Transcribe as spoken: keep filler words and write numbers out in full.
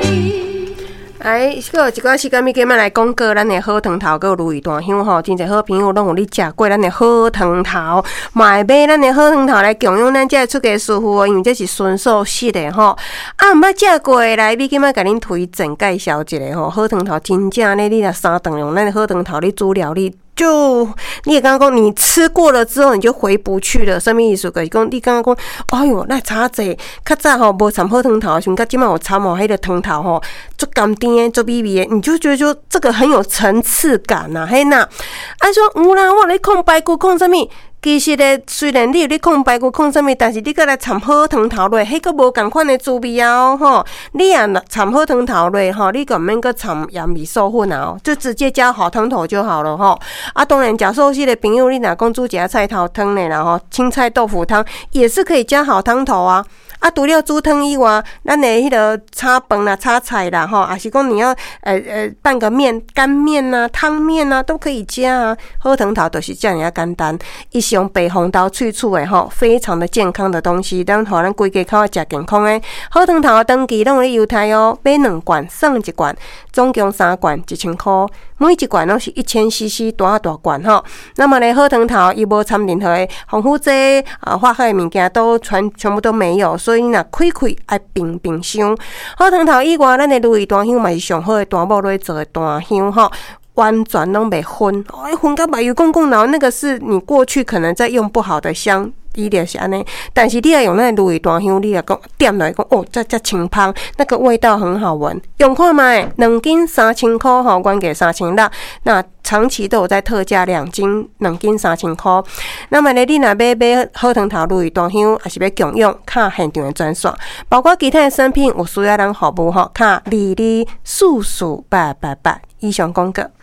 哎，还有一寡时间，咪今仔来讲过咱的好汤头，还有如意大香吼，真侪好朋友拢有咧食过咱的好汤头，嘛会买咱的好汤头来共用咱这出家师傅哦，因为这是纯素食的吼。啊，毋捌食过的来，咪今仔甲恁推荐介绍一下吼，好汤头真正咧，你若三顿用咱的好汤头咧煮料理。就你也刚刚讲，你吃过了之后你就回不去了。什么意思？就是讲你刚刚讲，哎哟，那炒济较早吼无掺好汤头，像甲即摆有掺哦，迄个汤头吼，足甘甜的，足美味的，你就觉得说这个很有层次感呐、啊，嘿呐。啊说有啦，我咧控排骨控什么？其实咧，虽然你有咧控排骨控什么，但是你搁来掺好汤头落，迄个无共款的滋味啊吼。你也掺好汤头落吼，你个免搁掺盐味素粉啊，就直接加好汤头就好了吼。啊，当然食素食的朋友，你若讲煮一下菜头汤的啦吼，青菜豆腐汤也是可以加好汤头啊。啊，除了煮汤以外，咱的迄个炒饭啦、炒菜啦，吼，还是讲你要呃呃拌个面、干面呐、汤面呐，都可以加啊。好汤头就是这样简单，伊是用白红豆萃取的吼，非常的健康的东西，当互咱规家口食健康的。好汤头的登记拢咧优待哦，买两罐送一罐，总共三罐一千块，每一罐拢是一千 C C 大大罐吼。那么呢，好汤头伊无掺任何的防腐剂啊、化学的物件都全全部都没有。所以若开开爱冰冰箱，好汤头以外，咱的如意大香嘛是上好的大某咧做的大香吼，完全拢袂昏，哎，昏到白油公公脑，那个是你过去可能在用不好的香。伊就是安尼，但是你要用那如意大香，你来讲点来讲哦，这这清香，那个味道很好闻。用看卖，两斤三千块吼，原价三千六，那长期都有在特价，两斤两斤三千块。那么呢，你若买买好汤头如意大香，还是要共用，卡现场的专线，包括其他的产品，有需要人服务吼，卡二二四四八八八以上广告。